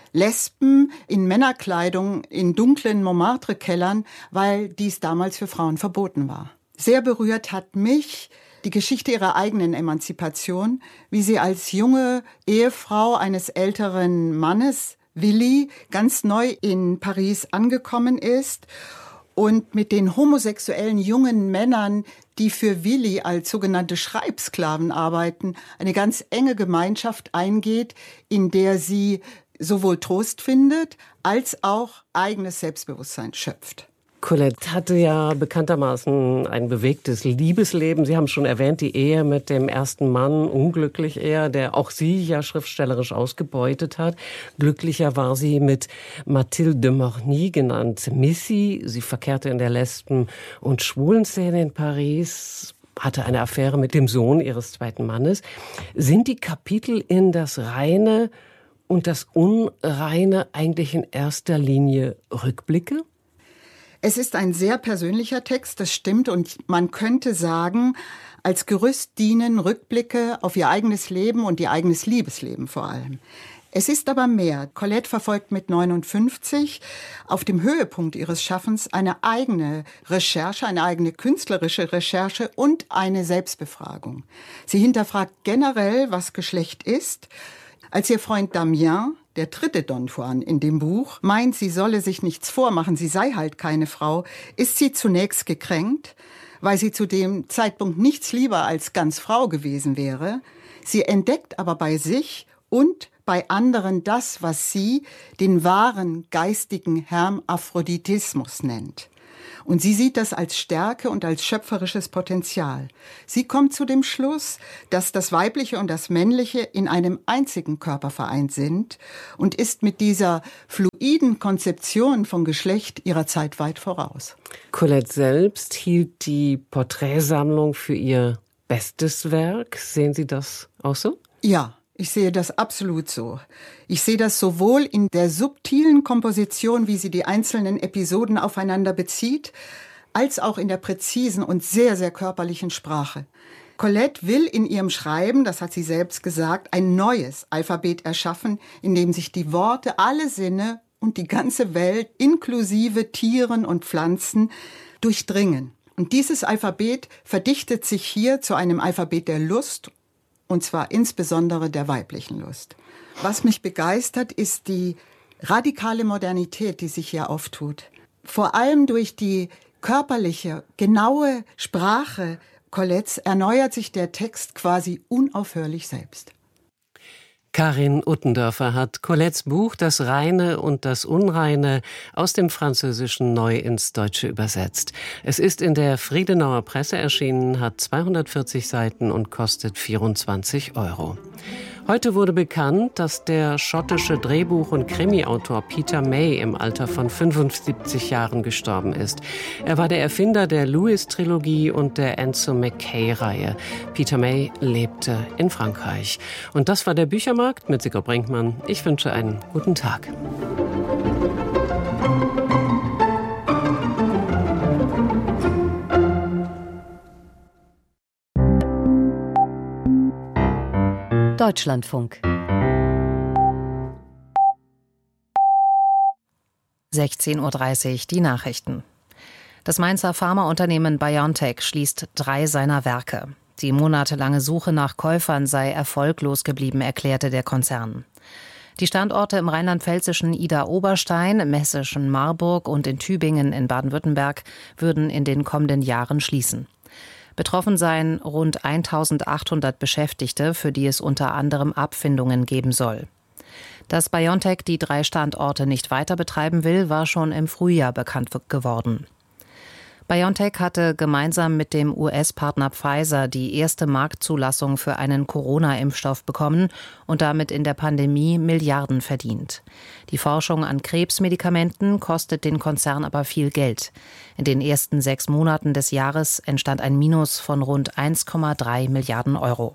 Speaker 15: Lesben in Männerkleidung in dunklen Montmartre-Kellern, weil dies damals für Frauen verboten war. Sehr berührt hat mich die Geschichte ihrer eigenen Emanzipation, wie sie als junge Ehefrau eines älteren Mannes, Willi, ganz neu in Paris angekommen ist und mit den homosexuellen jungen Männern, die für Willi als sogenannte Schreibsklaven arbeiten, eine ganz enge Gemeinschaft eingeht, in der sie sowohl Trost findet, als auch eigenes Selbstbewusstsein schöpft.
Speaker 10: Colette hatte ja bekanntermaßen ein bewegtes Liebesleben. Sie haben schon erwähnt, die Ehe mit dem ersten Mann, unglücklich eher, der auch sie ja schriftstellerisch ausgebeutet hat. Glücklicher war sie mit Mathilde de Morny, genannt Missy. Sie verkehrte in der Lesben- und Schwulenszene in Paris, hatte eine Affäre mit dem Sohn ihres zweiten Mannes. Sind die Kapitel in Das Reine und das Unreine eigentlich in erster Linie Rückblicke?
Speaker 15: Es ist ein sehr persönlicher Text, das stimmt. Und man könnte sagen, als Gerüst dienen Rückblicke auf ihr eigenes Leben und ihr eigenes Liebesleben vor allem. Es ist aber mehr. Colette verfolgt mit 59 auf dem Höhepunkt ihres Schaffens eine eigene Recherche, eine eigene künstlerische Recherche und eine Selbstbefragung. Sie hinterfragt generell, was Geschlecht ist. Als ihr Freund Damien, der dritte Don Juan in dem Buch, meint, sie solle sich nichts vormachen, sie sei halt keine Frau, ist sie zunächst gekränkt, weil sie zu dem Zeitpunkt nichts lieber als ganz Frau gewesen wäre. Sie entdeckt aber bei sich und bei anderen das, was sie den wahren geistigen Hermaphroditismus nennt. Und sie sieht das als Stärke und als schöpferisches Potenzial. Sie kommt zu dem Schluss, dass das Weibliche und das Männliche in einem einzigen Körper vereint sind und ist mit dieser fluiden Konzeption von Geschlecht ihrer Zeit weit voraus.
Speaker 10: Colette selbst hielt die Porträtsammlung für ihr bestes Werk. Sehen Sie das auch so?
Speaker 15: Ja. Ich sehe das absolut so. Ich sehe das sowohl in der subtilen Komposition, wie sie die einzelnen Episoden aufeinander bezieht, als auch in der präzisen und sehr, sehr körperlichen Sprache. Colette will in ihrem Schreiben, das hat sie selbst gesagt, ein neues Alphabet erschaffen, in dem sich die Worte, alle Sinne und die ganze Welt, inklusive Tieren und Pflanzen, durchdringen. Und dieses Alphabet verdichtet sich hier zu einem Alphabet der Lust, und zwar insbesondere der weiblichen Lust. Was mich begeistert, ist die radikale Modernität, die sich hier auftut. Vor allem durch die körperliche, genaue Sprache Colettes erneuert sich der Text quasi unaufhörlich selbst.
Speaker 10: Karin Uttendörfer hat Colettes Buch Das Reine und das Unreine aus dem Französischen neu ins Deutsche übersetzt. Es ist in der Friedenauer Presse erschienen, hat 240 Seiten und kostet 24 €. Heute wurde bekannt, dass der schottische Drehbuch- und Krimiautor Peter May im Alter von 75 Jahren gestorben ist. Er war der Erfinder der Lewis-Trilogie und der Enzo Mackay-Reihe. Peter May lebte in Frankreich. Und das war der Büchermarkt mit Sigrid Brinkmann. Ich wünsche einen guten Tag.
Speaker 12: Deutschlandfunk. 16:30 Uhr, die Nachrichten. Das Mainzer Pharmaunternehmen BioNTech schließt 3 seiner Werke. Die monatelange Suche nach Käufern sei erfolglos geblieben, erklärte der Konzern. Die Standorte im rheinland-pfälzischen Idar-Oberstein, im hessischen Marburg und in Tübingen in Baden-Württemberg würden in den kommenden Jahren schließen. Betroffen seien rund 1.800 Beschäftigte, für die es unter anderem Abfindungen geben soll. Dass BioNTech die 3 Standorte nicht weiter betreiben will, war schon im Frühjahr bekannt geworden. BioNTech hatte gemeinsam mit dem US-Partner Pfizer die erste Marktzulassung für einen Corona-Impfstoff bekommen und damit in der Pandemie Milliarden verdient. Die Forschung an Krebsmedikamenten kostet den Konzern aber viel Geld. In den ersten 6 Monaten des Jahres entstand ein Minus von rund 1,3 Milliarden €.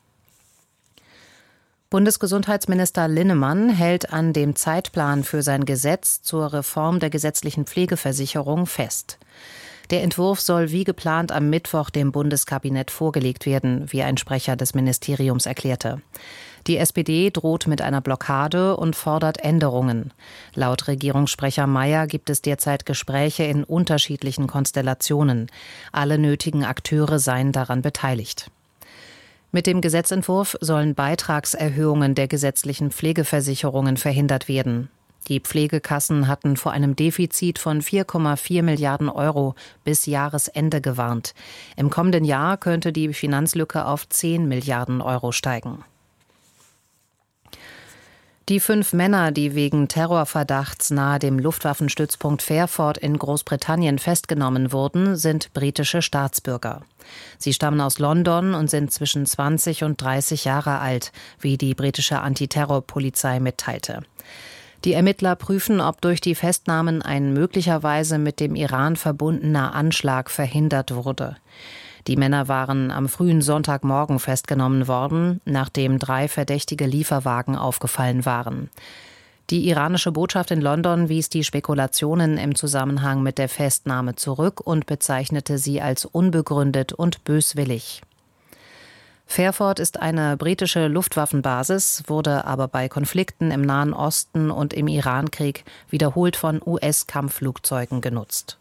Speaker 12: Bundesgesundheitsminister Linnemann hält an dem Zeitplan für sein Gesetz zur Reform der gesetzlichen Pflegeversicherung fest. Der Entwurf soll wie geplant am Mittwoch dem Bundeskabinett vorgelegt werden, wie ein Sprecher des Ministeriums erklärte. Die SPD droht mit einer Blockade und fordert Änderungen. Laut Regierungssprecher Mayer gibt es derzeit Gespräche in unterschiedlichen Konstellationen. Alle nötigen Akteure seien daran beteiligt. Mit dem Gesetzentwurf sollen Beitragserhöhungen der gesetzlichen Pflegeversicherungen verhindert werden. Die Pflegekassen hatten vor einem Defizit von 4,4 Milliarden € bis Jahresende gewarnt. Im kommenden Jahr könnte die Finanzlücke auf 10 Milliarden € steigen.
Speaker 9: Die 5 Männer, die wegen Terrorverdachts nahe dem Luftwaffenstützpunkt Fairford in Großbritannien festgenommen wurden, sind britische Staatsbürger. Sie stammen aus London und sind zwischen 20 und 30 Jahre alt, wie die britische Antiterrorpolizei mitteilte. Die Ermittler prüfen, ob durch die Festnahmen ein möglicherweise mit dem Iran verbundener Anschlag verhindert wurde. Die Männer waren am frühen Sonntagmorgen festgenommen worden, nachdem 3 verdächtige Lieferwagen aufgefallen waren. Die iranische Botschaft in London wies die Spekulationen im Zusammenhang mit der Festnahme zurück und bezeichnete sie als unbegründet und böswillig. Fairford ist eine britische Luftwaffenbasis, wurde aber bei Konflikten im Nahen Osten und im Irankrieg wiederholt von US-Kampfflugzeugen genutzt.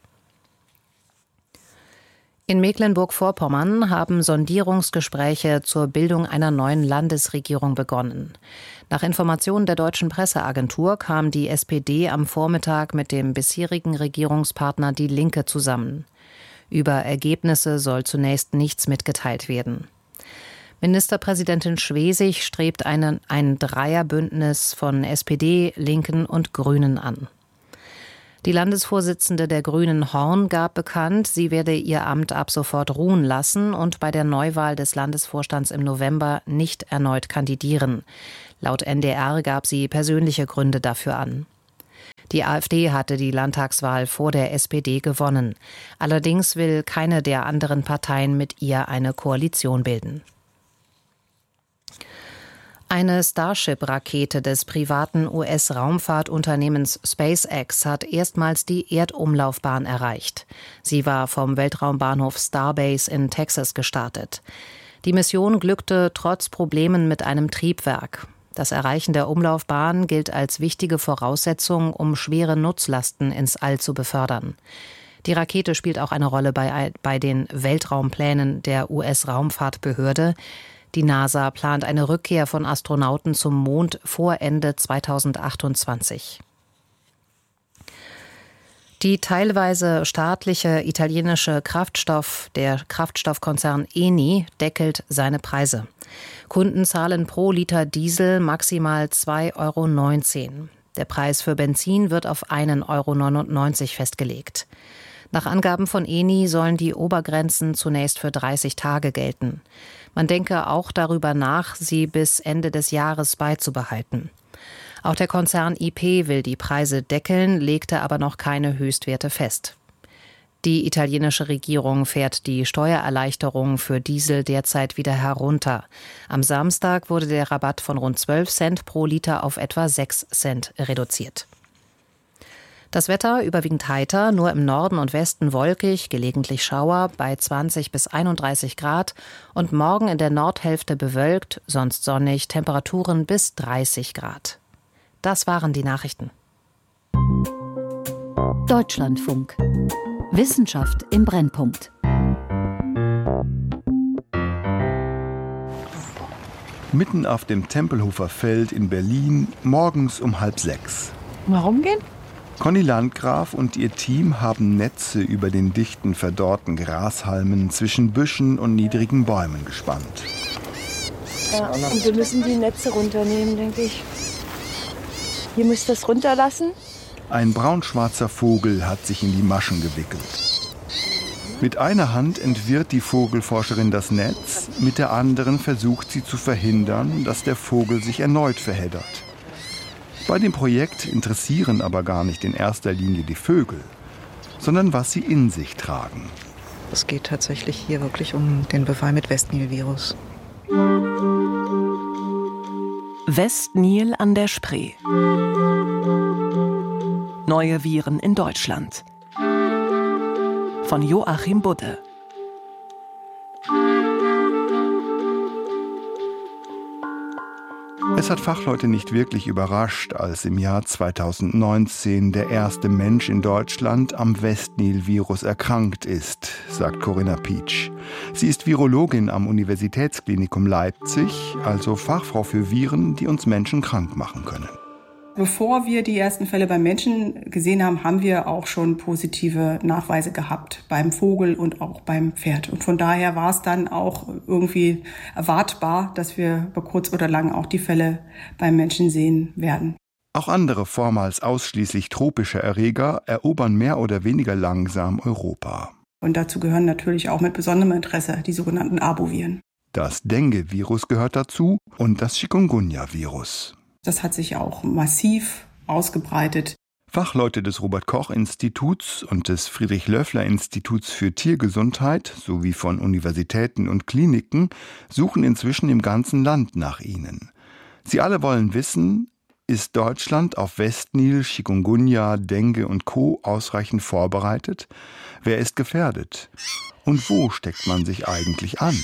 Speaker 9: In Mecklenburg-Vorpommern haben Sondierungsgespräche zur Bildung einer neuen Landesregierung begonnen. Nach Informationen der Deutschen Presseagentur kam die SPD am Vormittag mit dem bisherigen Regierungspartner Die Linke zusammen. Über Ergebnisse soll zunächst nichts mitgeteilt werden. Ministerpräsidentin Schwesig strebt ein Dreierbündnis von SPD, Linken und Grünen an. Die Landesvorsitzende der Grünen Horn gab bekannt, sie werde ihr Amt ab sofort ruhen lassen und bei der Neuwahl des Landesvorstands im November nicht erneut kandidieren. Laut NDR gab sie persönliche Gründe dafür an. Die AfD hatte die Landtagswahl vor der SPD gewonnen. Allerdings will keine der anderen Parteien mit ihr eine Koalition bilden. Eine Starship-Rakete des privaten US-Raumfahrtunternehmens SpaceX hat erstmals die Erdumlaufbahn erreicht. Sie war vom Weltraumbahnhof Starbase in Texas gestartet. Die Mission glückte trotz Problemen mit einem Triebwerk. Das Erreichen der Umlaufbahn gilt als wichtige Voraussetzung, um schwere Nutzlasten ins All zu befördern. Die Rakete spielt auch eine Rolle bei den Weltraumplänen der US-Raumfahrtbehörde. Die NASA plant eine Rückkehr von Astronauten zum Mond vor Ende 2028. Die teilweise staatliche italienische der Kraftstoffkonzern Eni, deckelt seine Preise. Kunden zahlen pro Liter Diesel maximal 2,19 €. Der Preis für Benzin wird auf 1,99 € festgelegt. Nach Angaben von Eni sollen die Obergrenzen zunächst für 30 Tage gelten. Man denke auch darüber nach, sie bis Ende des Jahres beizubehalten. Auch der Konzern IP will die Preise deckeln, legte aber noch keine Höchstwerte fest. Die italienische Regierung fährt die Steuererleichterung für Diesel derzeit wieder herunter. Am Samstag wurde der Rabatt von rund 12 Cent pro Liter auf etwa 6 Cent reduziert. Das Wetter überwiegend heiter, nur im Norden und Westen wolkig, gelegentlich Schauer bei 20 bis 31 Grad und morgen in der Nordhälfte bewölkt, sonst sonnig, Temperaturen bis 30 Grad. Das waren die Nachrichten.
Speaker 8: Deutschlandfunk. Wissenschaft im Brennpunkt.
Speaker 16: Mitten auf dem Tempelhofer Feld in Berlin, morgens um 5:30.
Speaker 17: Warum gehen?
Speaker 16: Conny Landgraf und ihr Team haben Netze über den dichten, verdorrten Grashalmen zwischen Büschen und niedrigen Bäumen gespannt.
Speaker 17: Ja, und wir müssen die Netze runternehmen, denke ich. Hier müsst ihr das runterlassen.
Speaker 16: Ein braunschwarzer Vogel hat sich in die Maschen gewickelt. Mit einer Hand entwirrt die Vogelforscherin das Netz, mit der anderen versucht sie zu verhindern, dass der Vogel sich erneut verheddert. Bei dem Projekt interessieren aber gar nicht in erster Linie die Vögel, sondern was sie in sich tragen.
Speaker 18: Es geht tatsächlich hier wirklich um den Befall mit Westnil-Virus.
Speaker 19: Westnil an der Spree. Neue Viren in Deutschland. Von Joachim Budde.
Speaker 16: Es hat Fachleute nicht wirklich überrascht, als im Jahr 2019 der erste Mensch in Deutschland am Westnil-Virus erkrankt ist, sagt Corinna Pietsch. Sie ist Virologin am Universitätsklinikum Leipzig, also Fachfrau für Viren, die uns Menschen krank machen können.
Speaker 20: Bevor wir die ersten Fälle beim Menschen gesehen haben, haben wir auch schon positive Nachweise gehabt beim Vogel und auch beim Pferd. Und von daher war es dann auch irgendwie erwartbar, dass wir über kurz oder lang auch die Fälle beim Menschen sehen werden.
Speaker 16: Auch andere vormals ausschließlich tropische Erreger erobern mehr oder weniger langsam Europa.
Speaker 20: Und dazu gehören natürlich auch mit besonderem Interesse die sogenannten Arboviren.
Speaker 16: Das Dengue-Virus gehört dazu und das Chikungunya-Virus.
Speaker 20: Das hat sich auch massiv ausgebreitet.
Speaker 16: Fachleute des Robert-Koch-Instituts und des Friedrich-Löffler-Instituts für Tiergesundheit sowie von Universitäten und Kliniken suchen inzwischen im ganzen Land nach ihnen. Sie alle wollen wissen, ist Deutschland auf Westnil, Chikungunya, Dengue und Co. ausreichend vorbereitet? Wer ist gefährdet? Und wo steckt man sich eigentlich an?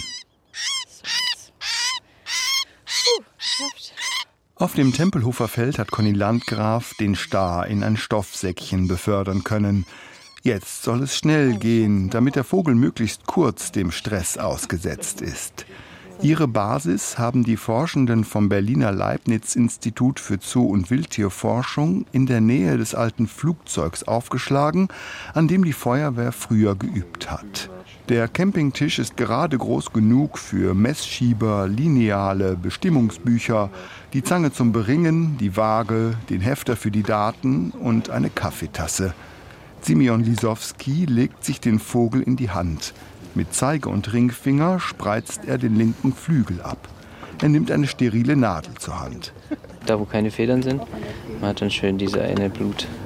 Speaker 16: Auf dem Tempelhofer Feld hat Conny Landgraf den Star in ein Stoffsäckchen befördern können. Jetzt soll es schnell gehen, damit der Vogel möglichst kurz dem Stress ausgesetzt ist. Ihre Basis haben die Forschenden vom Berliner Leibniz-Institut für Zoo- und Wildtierforschung in der Nähe des alten Flugzeugs aufgeschlagen, an dem die Feuerwehr früher geübt hat. Der Campingtisch ist gerade groß genug für Messschieber, Lineale, Bestimmungsbücher, die Zange zum Beringen, die Waage, den Hefter für die Daten und eine Kaffeetasse. Simeon Lisowski legt sich den Vogel in die Hand. Mit Zeige- und Ringfinger spreizt er den linken Flügel ab. Er nimmt eine sterile Nadel zur Hand.
Speaker 21: Da, wo keine Federn sind, man hat dann schön diese eine Blut.